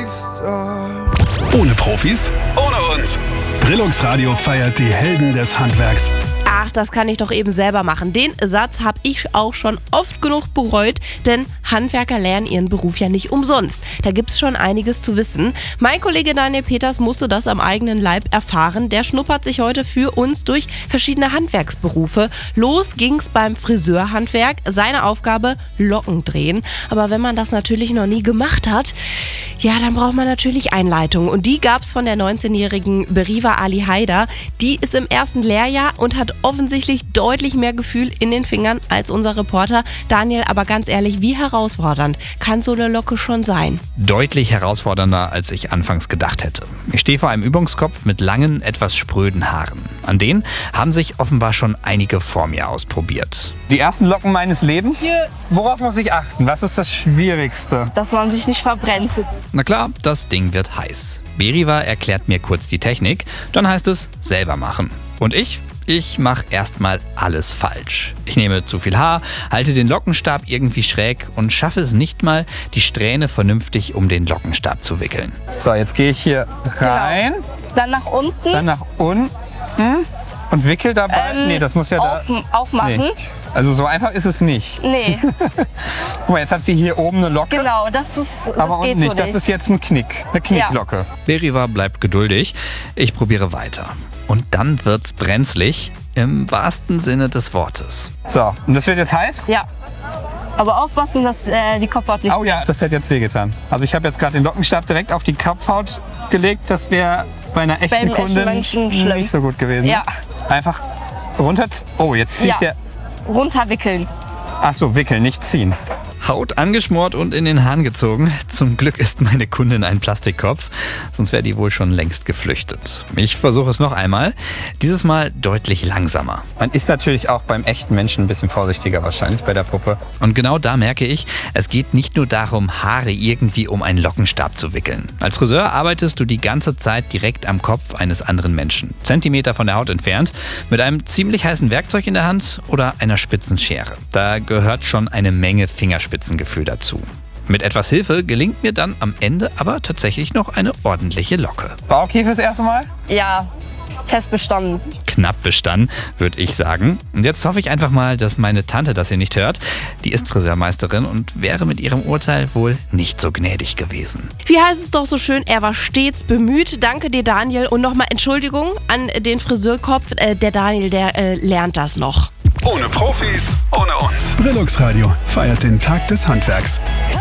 Ohne Profis, ohne uns. Brillux Radio feiert die Helden des Handwerks. Ach, das kann ich doch eben selber machen. Den Satz habe ich auch schon oft genug bereut, denn Handwerker lernen ihren Beruf ja nicht umsonst. Da gibt's schon einiges zu wissen. Mein Kollege Daniel Peters musste das am eigenen Leib erfahren. Der schnuppert sich heute für uns durch verschiedene Handwerksberufe. Los ging's beim Friseurhandwerk. Seine Aufgabe, Locken drehen. Aber wenn man das natürlich noch nie gemacht hat, ja, dann braucht man natürlich Einleitung. Und die gab's von der 19-jährigen Beriva Ali Haider. Die ist im ersten Lehrjahr und hat offensichtlich deutlich mehr Gefühl in den Fingern als unser Reporter. Daniel, aber ganz ehrlich, wie herausfordernd kann so eine Locke schon sein? Deutlich herausfordernder, als ich anfangs gedacht hätte. Ich stehe vor einem Übungskopf mit langen, etwas spröden Haaren. An denen haben sich offenbar schon einige vor mir ausprobiert. Die ersten Locken meines Lebens? Worauf muss ich achten? Was ist das Schwierigste? Dass man sich nicht verbrennt. Na klar, das Ding wird heiß. Beriva erklärt mir kurz die Technik, dann heißt es selber machen. Und ich mache erstmal alles falsch. Ich nehme zu viel Haar, halte den Lockenstab irgendwie schräg und schaffe es nicht mal, die Strähne vernünftig um den Lockenstab zu wickeln. So, jetzt gehe ich hier rein, Dann nach unten. dann nach unten und wickel dabei. Nee, das muss ja da. Aufmachen. Nee. Also so einfach ist es nicht. Nee, Guck mal, jetzt hat sie hier oben eine Locke, genau, das aber geht unten nicht. so Das ist jetzt ein Knick, eine Knicklocke. Beriva bleibt geduldig. Ich probiere weiter. Und dann wird's brenzlig, im wahrsten Sinne des Wortes. So, und das wird jetzt heiß? Ja. Aber aufpassen, dass die Kopfhaut nicht... Oh ja, das hätte jetzt wehgetan. Also ich habe jetzt gerade den Lockenstab direkt auf die Kopfhaut gelegt. Das wäre bei einer echten Beim echten Kundin Menschen schlimm. nicht so gut gewesen. Ja. Einfach runter. Oh, jetzt zieht der. Runterwickeln. Ach so, wickeln, nicht ziehen. Haut angeschmort und in den Hahn gezogen. Zum Glück ist meine Kundin ein Plastikkopf, sonst wäre die wohl schon längst geflüchtet. Ich versuche es noch einmal, dieses Mal deutlich langsamer. Man ist natürlich auch beim echten Menschen ein bisschen vorsichtiger wahrscheinlich bei der Puppe. Und genau da merke ich, es geht nicht nur darum, Haare irgendwie um einen Lockenstab zu wickeln. Als Friseur arbeitest du die ganze Zeit direkt am Kopf eines anderen Menschen, Zentimeter von der Haut entfernt, mit einem ziemlich heißen Werkzeug in der Hand oder einer spitzen Schere. Da gehört schon eine Menge Fingerspitzengefühl dazu. Mit etwas Hilfe gelingt mir dann am Ende aber tatsächlich noch eine ordentliche Locke. War okay fürs erste Mal? Ja, Test bestanden. Knapp bestanden, würde ich sagen. Und jetzt hoffe ich einfach mal, dass meine Tante das hier nicht hört. Die ist Friseurmeisterin und wäre mit ihrem Urteil wohl nicht so gnädig gewesen. Wie heißt es doch so schön, er war stets bemüht. Danke dir, Daniel. Und nochmal Entschuldigung an den Friseurkopf. Der Daniel, der lernt das noch. Ohne Profis, ohne uns. Brillux Radio feiert den Tag des Handwerks.